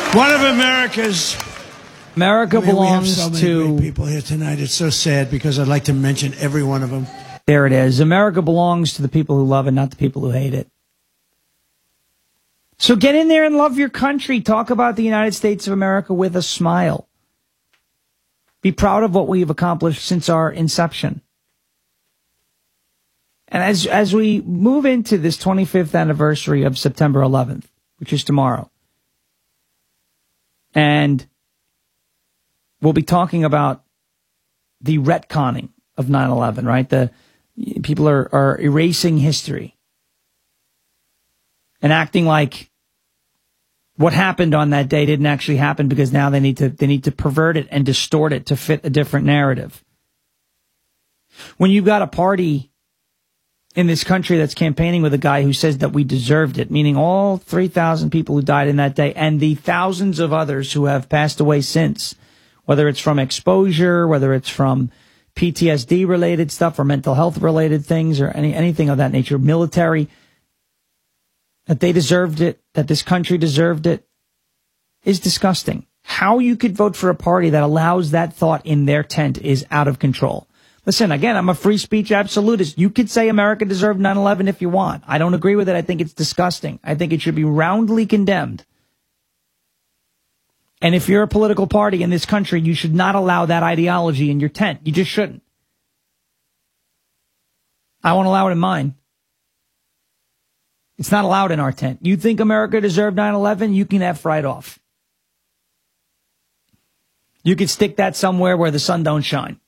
One of America's... America belongs we have so many to... great people here tonight. It's so sad because I'd like to mention every one of them. There it is. America belongs to the people who love it, not the people who hate it. So get in there and love your country. Talk about the United States of America with a smile. Be proud of what we've accomplished since our inception. And as we move into this 25th anniversary of September 11th, which is tomorrow, and we'll be talking about the retconning of 9/11, right? The people are erasing history and acting like what happened on that day didn't actually happen because now they need to pervert it and distort it to fit a different narrative. When you've got a party in this country that's campaigning with a guy who says that we deserved it, meaning all 3,000 people who died in that day and the thousands of others who have passed away since, whether it's from exposure, whether it's from PTSD-related stuff or mental health-related things or anything of that nature, military, that they deserved it, that this country deserved it, is disgusting. How you could vote for a party that allows that thought in their tent is out of control. Listen, again, I'm a free speech absolutist. You could say America deserved 9/11 if you want. I don't agree with it. I think it's disgusting. I think it should be roundly condemned. And if you're a political party in this country, you should not allow that ideology in your tent. You just shouldn't. I won't allow it in mine. It's not allowed in our tent. You think America deserved 9/11? You can F right off. You can stick that somewhere where the sun don't shine.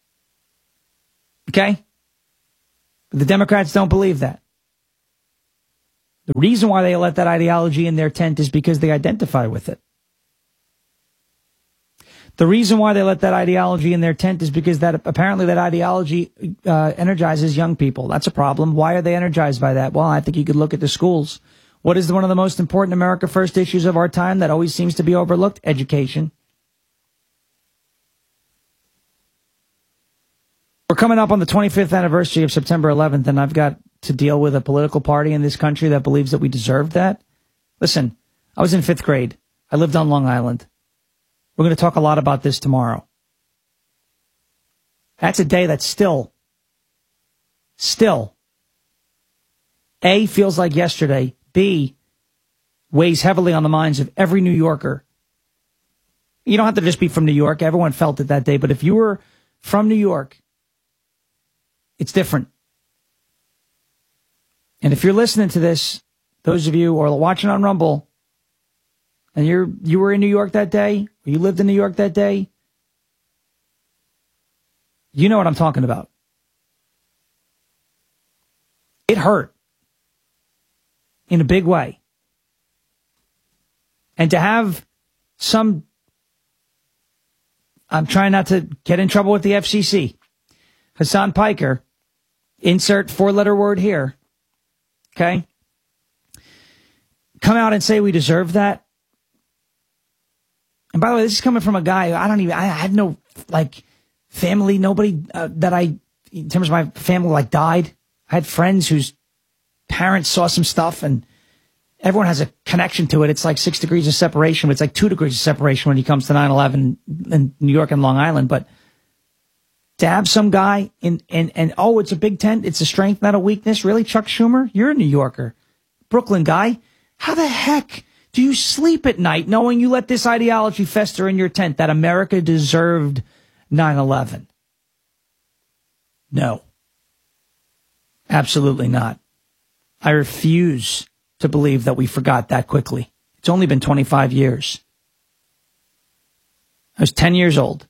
Okay? But the Democrats don't believe that. The reason why they let that ideology in their tent is because they identify with it. The reason why they let that ideology in their tent is because that apparently that ideology energizes young people. That's a problem. Why are they energized by that? Well, I think you could look at the schools. What is one of the most important America First issues of our time that always seems to be overlooked? Education. We're coming up on the 25th anniversary of September 11th, and I've got to deal with a political party in this country that believes that we deserve that. Listen, I was in 5th grade. I lived on Long Island. We're going to talk a lot about this tomorrow. That's a day that still, A, feels like yesterday, B, weighs heavily on the minds of every New Yorker. You don't have to just be from New York. Everyone felt it that day. But if you were from New York, it's different. And if you're listening to this, those of you who are watching on Rumble, and you were in New York that day, or you lived in New York that day, you know what I'm talking about. It hurt in a big way. And to have some, I'm trying not to get in trouble with the FCC, Hassan Piker, insert 4-letter word here, okay, come out and say we deserve that. And by the way, this is coming from a guy I had no, family, nobody that in terms of my family, died. I had friends whose parents saw some stuff, and everyone has a connection to it. It's like 6 degrees of separation, but it's like 2 degrees of separation when it comes to 9/11 in New York and Long Island. But to have some guy oh, it's a big tent, it's a strength, not a weakness. Really, Chuck Schumer? You're a New Yorker. Brooklyn guy. How the heck do you sleep at night knowing you let this ideology fester in your tent that America deserved 9/11? No. Absolutely not. I refuse to believe that we forgot that quickly. It's only been 25 years. I was 10 years old.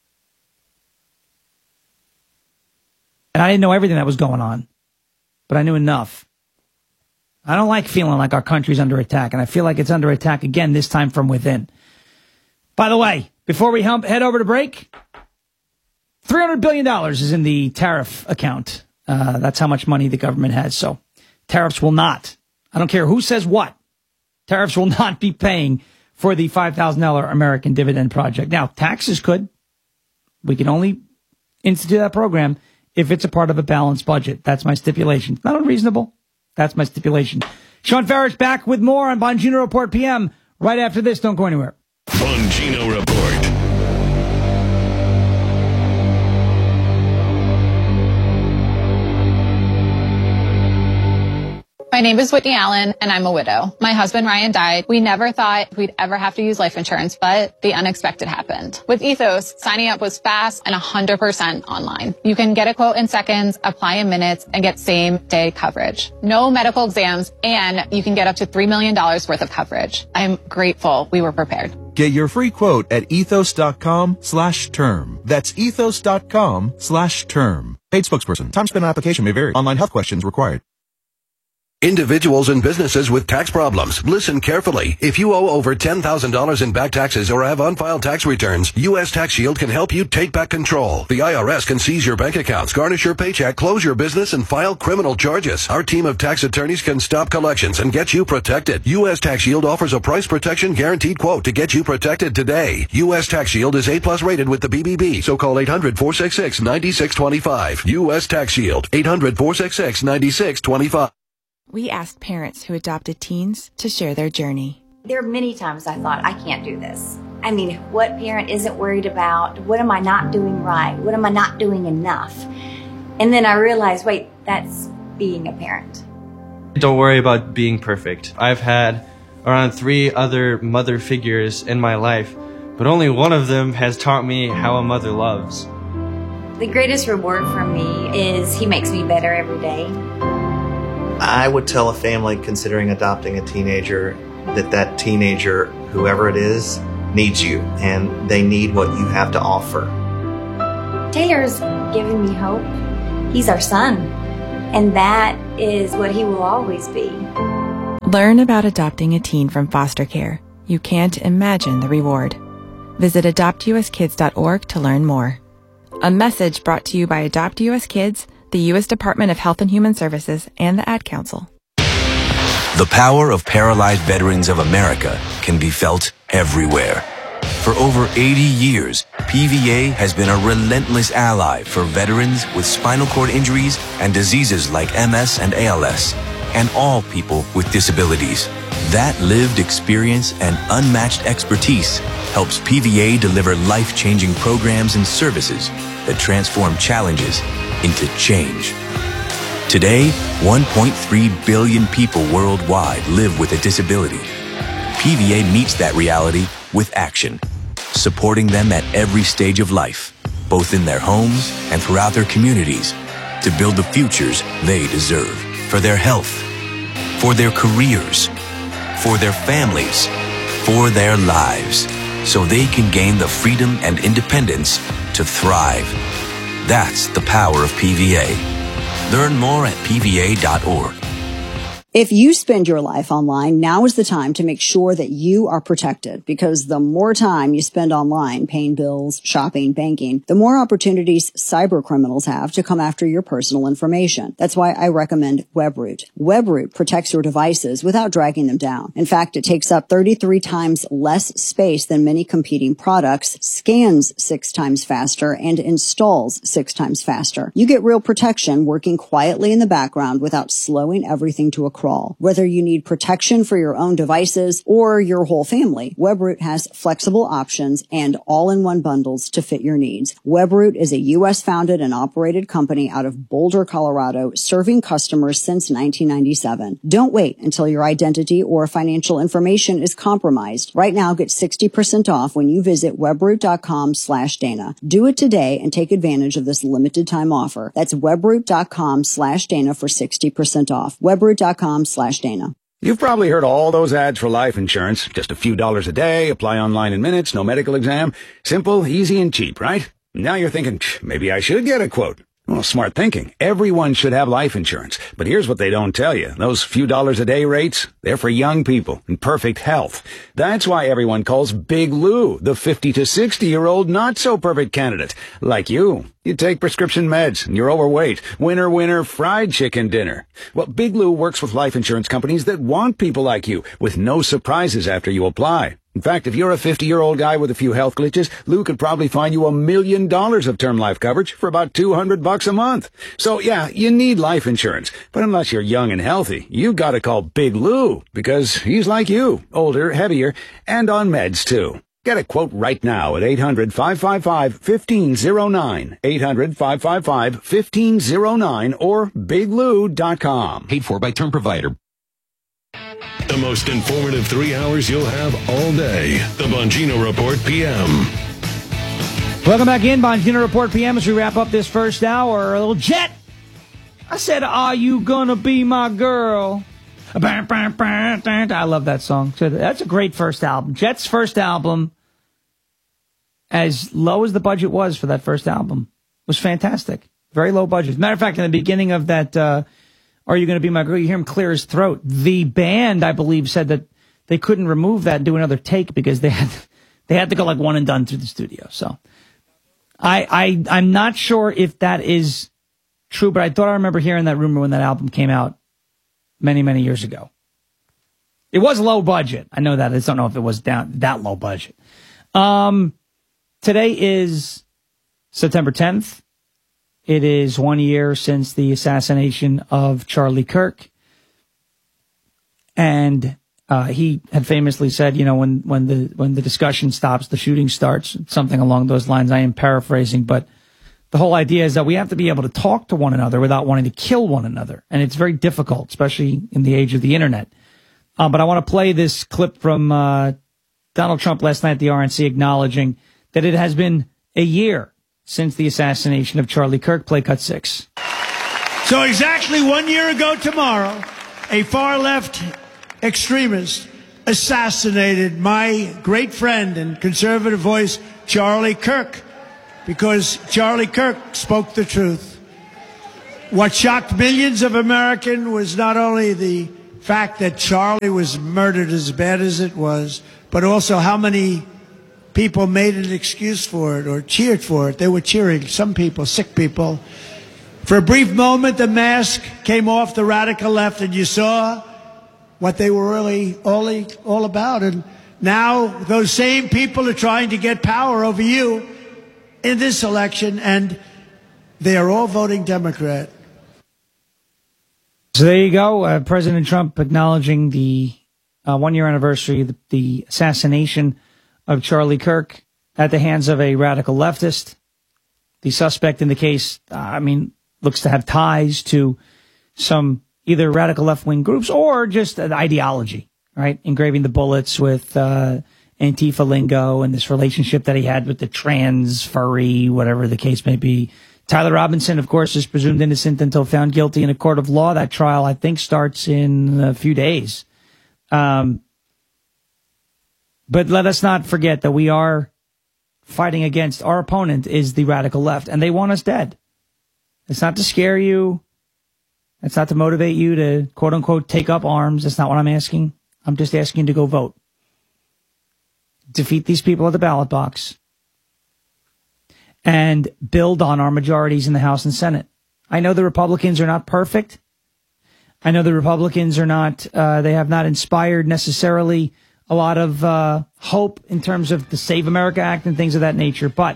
And I didn't know everything that was going on, but I knew enough. I don't like feeling like our country's under attack, and I feel like it's under attack again, this time from within. By the way, before we head over to break, $300 billion is in the tariff account. That's how much money the government has. So tariffs will not, I don't care who says what, tariffs will not be paying for the $5,000 American Dividend Project. Now, taxes could. We can only institute that program if it's a part of a balanced budget. That's my stipulation. Not unreasonable. That's my stipulation. Sean Farish back with more on Bongino Report PM Right after this, don't go anywhere. Bongino Report. My name is Whitney Allen, and I'm a widow. My husband, Ryan, died. We never thought we'd ever have to use life insurance, but the unexpected happened. With Ethos, signing up was fast and 100% online. You can get a quote in seconds, apply in minutes, and get same-day coverage. No medical exams, and you can get up to $3 million worth of coverage. I'm grateful we were prepared. Get your free quote at ethos.com/term. That's ethos.com/term. Paid spokesperson. Time spent on application may vary. Online health questions required. Individuals and businesses with tax problems, listen carefully. If you owe over $10,000 in back taxes or have unfiled tax returns, U.S. Tax Shield can help you take back control. The IRS can seize your bank accounts, garnish your paycheck, close your business, and file criminal charges. Our team of tax attorneys can stop collections and get you protected. U.S. Tax Shield offers a price protection guaranteed quote to get you protected today. U.S. Tax Shield is A+ rated with the BBB, so call 800-466-9625. U.S. Tax Shield, 800-466-9625. We asked parents who adopted teens to share their journey. There are many times I thought, I can't do this. I mean, what parent isn't worried about? What am I not doing right? What am I not doing enough? And then I realized, wait, that's being a parent. Don't worry about being perfect. I've had around 3 other mother figures in my life, but only one of them has taught me how a mother loves. The greatest reward for me is he makes me better every day. I would tell a family considering adopting a teenager that teenager, whoever it is, needs you, and they need what you have to offer. Taylor's given me hope. He's our son, and that is what he will always be. Learn about adopting a teen from foster care. You can't imagine the reward. Visit adoptuskids.org to learn more. A message brought to you by Adopt US Kids, the U.S. Department of Health and Human Services, and the Ad Council. The power of Paralyzed Veterans of America can be felt everywhere. For over 80 years, PVA has been a relentless ally for veterans with spinal cord injuries and diseases like MS and ALS, and all people with disabilities. That lived experience and unmatched expertise helps PVA deliver life-changing programs and services that transform challenges into change. Today, 1.3 billion people worldwide live with a disability. PVA meets that reality with action, supporting them at every stage of life, both in their homes and throughout their communities, to build the futures they deserve for their health, for their careers, for their families, for their lives, so they can gain the freedom and independence to thrive. That's the power of PVA. Learn more at PVA.org. If you spend your life online, now is the time to make sure that you are protected, because the more time you spend online paying bills, shopping, banking, the more opportunities cyber criminals have to come after your personal information. That's why I recommend Webroot. Webroot protects your devices without dragging them down. In fact, it takes up 33 times less space than many competing products, scans 6 times faster, and installs 6 times faster. You get real protection working quietly in the background without slowing everything to a crawl. Whether you need protection for your own devices or your whole family, Webroot has flexible options and all-in-one bundles to fit your needs. Webroot is a U.S.-founded and operated company out of Boulder, Colorado, serving customers since 1997. Don't wait until your identity or financial information is compromised. Right now, get 60% off when you visit webroot.com/Dana. Do it today and take advantage of this limited time offer. That's webroot.com/Dana for 60% off. Webroot.com/Dana. You've probably heard all those ads for life insurance. Just a few dollars a day, apply online in minutes, no medical exam. Simple, easy, and cheap, right? Now you're thinking, maybe I should get a quote. Well, smart thinking. Everyone should have life insurance. But here's what they don't tell you. Those few dollars a day rates, they're for young people in perfect health. That's why everyone calls Big Lou the 50 to 60-year-old not-so-perfect candidate. Like you. You take prescription meds and you're overweight. Winner, winner, fried chicken dinner. Well, Big Lou works with life insurance companies that want people like you with no surprises after you apply. In fact, if you're a 50-year-old guy with a few health glitches, Lou could probably find you $1 million of term life coverage for about $200 a month. So yeah, you need life insurance. But unless you're young and healthy, you gotta call Big Lou, because he's like you, older, heavier, and on meds too. Get a quote right now at 800-555-1509, 800-555-1509, or biglou.com. Paid for by term provider. The most informative 3 hours you'll have all day. The Bongino Report PM. Welcome back in, Bongino Report PM, as we wrap up this first hour. A little Jet. I said, "Are you gonna be my girl?" I love that song. So that's a great first album. Jet's first album, as low as the budget was for that first album, was fantastic. Very low budget. As a matter of fact, in the beginning of that, "Are You Gonna Be My Girl?" you hear him clear his throat. The band, I believe, said that they couldn't remove that and do another take because they had to go like one and done through the studio. So I'm not sure if that is true, but I thought I remember hearing that rumor when that album came out many, many years ago. It was low budget. I know that. I just don't know if it was that low budget. Today is September 10th. It is 1 year since the assassination of Charlie Kirk. And he had famously said, you know, when the discussion stops, the shooting starts, something along those lines. I am paraphrasing, but the whole idea is that we have to be able to talk to one another without wanting to kill one another. And it's very difficult, especially in the age of the internet. But I want to play this clip from Donald Trump last night at the RNC acknowledging that it has been a year since the assassination of Charlie Kirk. Play cut 6. So exactly 1 year ago tomorrow, a far-left extremist assassinated my great friend and conservative voice, Charlie Kirk, because Charlie Kirk spoke the truth. What shocked millions of Americans was not only the fact that Charlie was murdered as bad as it was, but also how many people made an excuse for it or cheered for it. They were cheering, some people, sick people. For a brief moment, the mask came off the radical left, and you saw what they were really all about. And now those same people are trying to get power over you in this election, and they are all voting Democrat. So there you go. President Trump acknowledging the 1 year anniversary, the assassination of Charlie Kirk at the hands of a radical leftist. The suspect in the case, looks to have ties to some either radical left-wing groups or just an ideology, right? Engraving the bullets with Antifa lingo and this relationship that he had with the trans, furry, whatever the case may be. Tyler Robinson, of course, is presumed innocent until found guilty in a court of law. That trial, I think, starts in a few days. But let us not forget that we are fighting against, our opponent is the radical left, and they want us dead. It's not to scare you. It's not to motivate you to, quote unquote, take up arms. That's not what I'm asking. I'm just asking you to go vote. Defeat these people at the ballot box and build on our majorities in the House and Senate. I know the Republicans are not perfect. I know the Republicans are not, they have not inspired necessarily a lot of hope in terms of the Save America Act and things of that nature, but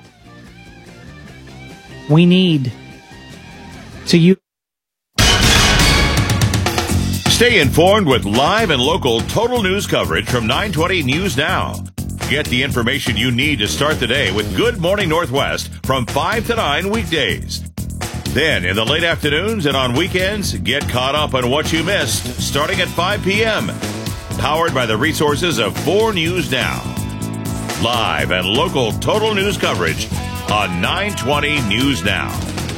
we need to use. Stay informed with live and local total news coverage from 920 News Now. Get the information you need to start the day with Good Morning Northwest from 5 to 9 weekdays. Then, in the late afternoons and on weekends, get caught up on what you missed starting at 5 p.m. Powered by the resources of 4 News Now. Live and local total news coverage on 920 News Now.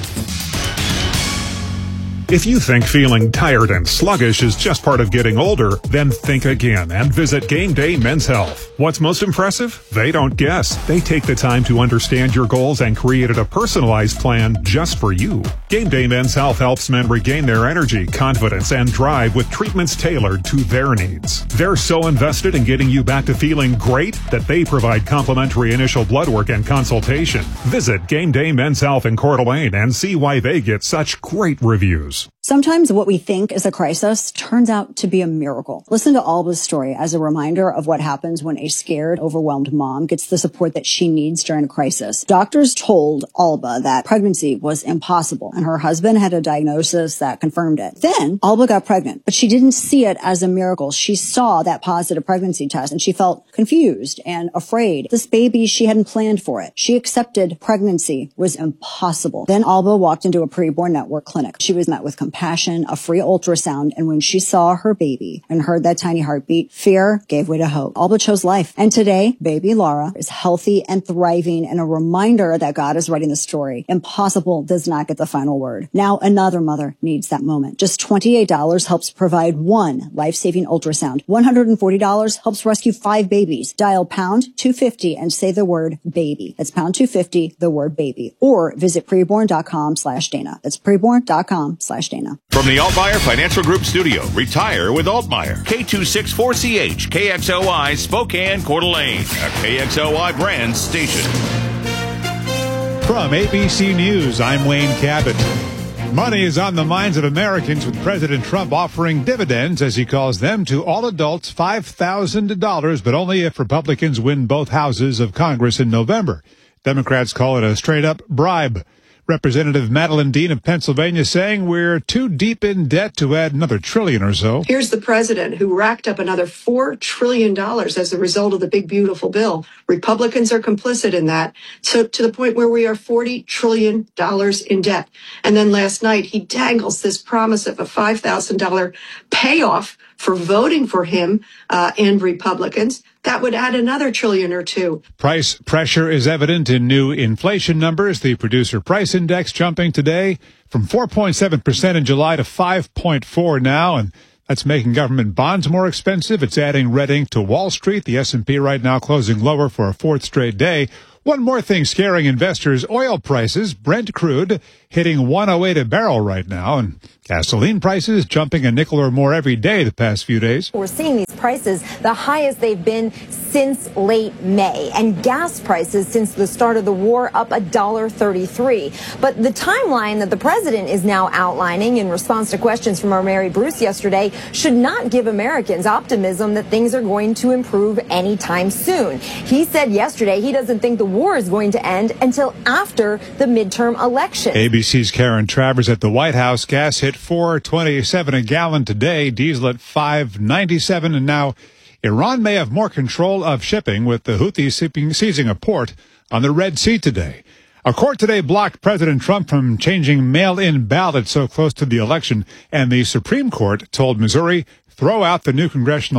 If you think feeling tired and sluggish is just part of getting older, then think again and visit Game Day Men's Health. What's most impressive? They don't guess. They take the time to understand your goals and created a personalized plan just for you. Game Day Men's Health helps men regain their energy, confidence, and drive with treatments tailored to their needs. They're so invested in getting you back to feeling great that they provide complimentary initial blood work and consultation. Visit Game Day Men's Health in Coeur d'Alene and see why they get such great reviews. Sometimes what we think is a crisis turns out to be a miracle. Listen to Alba's story as a reminder of what happens when a scared, overwhelmed mom gets the support that she needs during a crisis. Doctors told Alba that pregnancy was impossible, and her husband had a diagnosis that confirmed it. Then Alba got pregnant, but she didn't see it as a miracle. She saw that positive pregnancy test, and she felt confused and afraid. This baby, she hadn't planned for it. She accepted pregnancy was impossible. Then Alba walked into a preborn network clinic. She was met with compassion, a free ultrasound, and when she saw her baby and heard that tiny heartbeat, fear gave way to hope. Alba chose life. And today, baby Laura is healthy and thriving, and a reminder that God is writing the story. Impossible does not get the final word. Now another mother needs that moment. Just $28 helps provide one life-saving ultrasound. $140 helps rescue 5 babies. Dial pound 250 and say the word baby. That's pound 250, the word baby. Or visit preborn.com/Dana. That's preborn.com/Dana. From the Altmaier Financial Group studio, retire with Altmaier. K264CH, KXOI, Spokane, Coeur d'Alene, a KXOI brand station. From ABC News, I'm Wayne Cabot. Money is on the minds of Americans, with President Trump offering dividends, as he calls them, to all adults, $5,000, but only if Republicans win both houses of Congress in November. Democrats call it a straight-up bribe. Representative Madeline Dean of Pennsylvania saying we're too deep in debt to add another trillion or so. Here's the president who racked up another $4 trillion as a result of the big, beautiful bill. Republicans are complicit in that. So to the point where we are $40 trillion in debt. And then last night, he dangles this promise of a $5,000 payoff for voting for him and Republicans. That would add another trillion or two. Price pressure is evident in new inflation numbers. The Producer Price Index jumping today from 4.7% in July to 5.4 now, and that's making government bonds more expensive. It's adding red ink to Wall Street. The S&P right now closing lower for a 4th straight day. One more thing scaring investors, oil prices, Brent crude hitting $108 a barrel right now, and gasoline prices jumping a nickel or more every day the past few days. We're seeing these prices the highest they've been since late May, and gas prices since the start of the war up $1.33. But the timeline that the president is now outlining in response to questions from our Mary Bruce yesterday should not give Americans optimism that things are going to improve anytime soon. He said yesterday he doesn't think the war is going to end until after the midterm election. ABC's Karen Travers at the White House. Gas hit $4.27 a gallon today, diesel at $5.97, and now Iran may have more control of shipping, with the Houthis seizing a port on the Red Sea today. A court today blocked President Trump from changing mail-in ballots so close to the election, and the Supreme Court told Missouri, throw out the new congressional